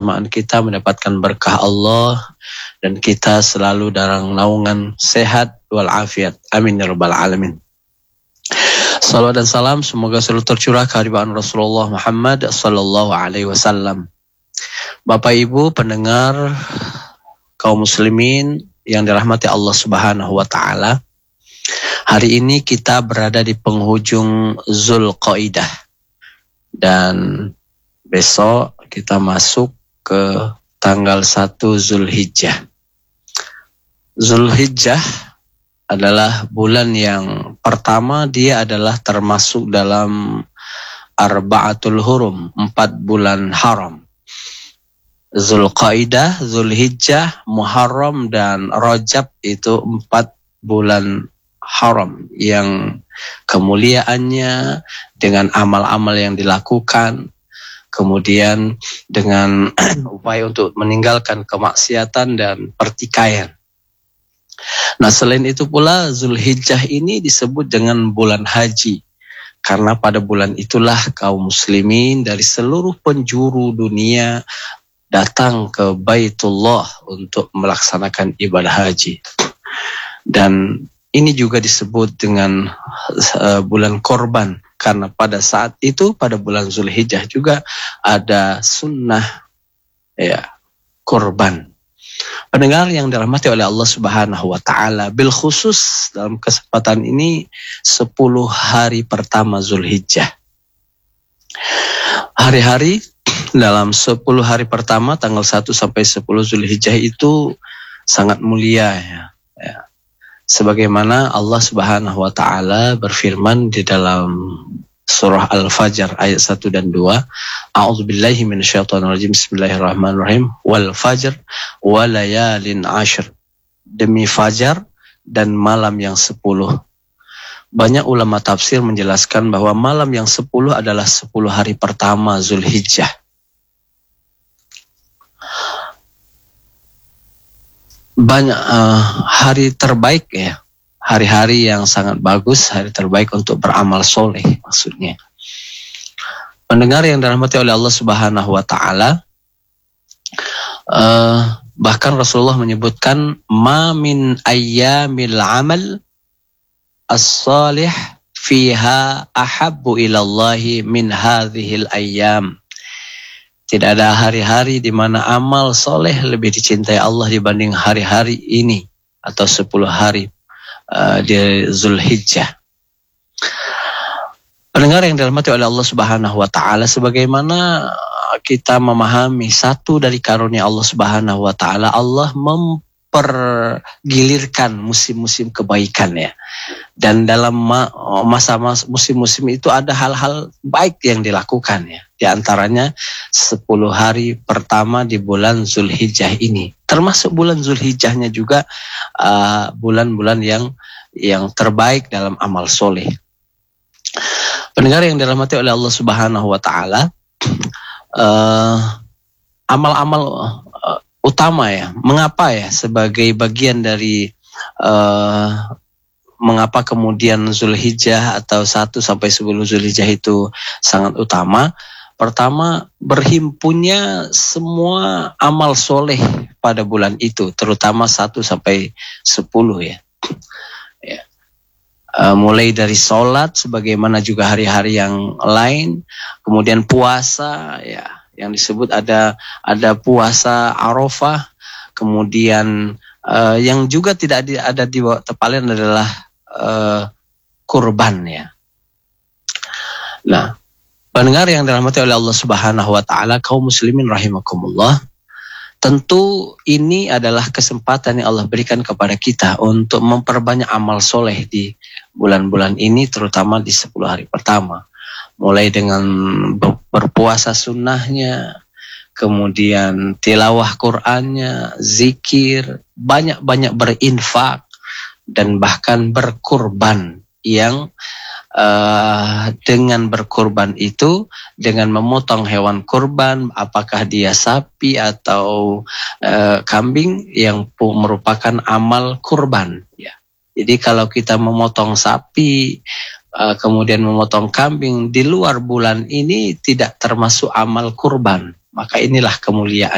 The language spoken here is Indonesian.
kebersamaan kita mendapatkan berkah Allah dan kita selalu dalam naungan sehat walafiat. Amin ya rabbal alamin. Salawat dan salam semoga selalu tercurah kehadiran Rasulullah Muhammad sallallahu alaihi wasallam. Bapak Ibu pendengar kaum muslimin yang dirahmati Allah Subhanahu wa taala. Hari ini kita berada di penghujung Zulqaidah dan besok kita masuk ke tanggal 1 Zulhijjah. Zulhijjah adalah bulan yang pertama, dia adalah termasuk dalam Arba'atul Hurum, 4 bulan haram. Zulqaidah, Zulhijjah, Muharram, dan Rajab itu 4 bulan haram yang kemuliaannya dengan amal-amal yang dilakukan, kemudian dengan upaya untuk meninggalkan kemaksiatan dan pertikaian. Nah, selain itu pula Zulhijjah ini disebut dengan bulan haji karena pada bulan itulah kaum muslimin dari seluruh penjuru dunia datang ke Baitullah untuk melaksanakan ibadah haji. Dan ini juga disebut dengan bulan korban karena pada saat itu pada bulan Zulhijjah juga ada sunnah korban. Pendengar yang dirahmati oleh Allah Subhanahu wa taala, bil khusus dalam kesempatan ini 10 hari pertama Zulhijjah. Hari-hari dalam 10 hari pertama tanggal 1 sampai 10 Zulhijjah itu sangat mulia ya. Sebagaimana Allah Subhanahu wa taala berfirman di dalam surah Al-Fajr ayat 1 dan 2. A'udzubillahi minasyaitonirrajim. Bismillahirrahmanirrahim. Wal fajr wa layalin 'ashr. Demi fajar dan malam yang 10. Banyak ulama tafsir menjelaskan bahwa malam yang 10 adalah 10 hari pertama Zulhijjah. Banyak hari terbaik ya. Hari-hari yang sangat bagus, hari terbaik untuk beramal soleh maksudnya. Pendengar yang dirahmati oleh Allah Subhanahu wa taala, bahkan Rasulullah menyebutkan ma min ayyamil amal as-salih fiha ahabbu ilallahi min hadhil ayyam. Tidak ada hari-hari di mana amal soleh lebih dicintai Allah dibanding hari-hari ini atau 10 hari di Zulhijjah. Pendengar yang dirahmati oleh Allah Subhanahu wa taala, sebagaimana kita memahami satu dari karunia Allah Subhanahu wa taala, Allah mempergilirkan musim-musim kebaikan ya. Dan dalam masa-masa musim-musim itu ada hal-hal baik yang dilakukan ya. Di antaranya 10 hari pertama di bulan Zulhijjah ini. Termasuk bulan Zulhijjahnya juga bulan-bulan yang terbaik dalam amal soleh. Pendengar yang dirahmati oleh Allah Subhanahu wa taala, amal-amal utama ya. Mengapa ya sebagai bagian dari mengapa kemudian Zulhijjah atau 1 sampai 10 Zulhijjah itu sangat utama? Pertama, berhimpunnya semua amal soleh pada bulan itu, terutama 1 sampai 10 ya. Mulai dari sholat, sebagaimana juga hari-hari yang lain, kemudian puasa ya, yang disebut ada puasa Arafah, kemudian yang juga tidak ada di tepalan adalah kurban ya. Nah, pendengar yang dirahmati oleh Allah Subhanahu wa taala, kaum muslimin rahimakumullah, tentu ini adalah kesempatan yang Allah berikan kepada kita untuk memperbanyak amal soleh di bulan-bulan ini, terutama di 10 hari pertama. Mulai dengan berpuasa sunnahnya, kemudian tilawah Qur'annya, zikir, banyak-banyak berinfak, dan bahkan berkurban yang dengan berkurban itu, dengan memotong hewan kurban, apakah dia sapi atau kambing, yang merupakan amal kurban ya. Jadi kalau kita memotong sapi, kemudian memotong kambing di luar bulan ini tidak termasuk amal kurban, maka inilah kemuliaan